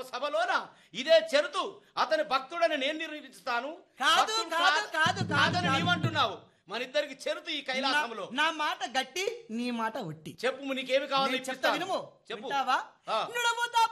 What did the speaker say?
సభలోన ఇదే చెరుతు అతని భక్తుడని నేను నిరూపిస్తాను. కాదు కాదు కాదు కాదని నీవంటున్నావు. మన ఇద్దరికి చెరుతు ఈ కైలాసంలో. నా మాట గట్టి నీ మాట ఒట్టి. చెప్పు, నీకేమి కావాలి? చెప్తా వినుము. చెప్పు. వింటావా?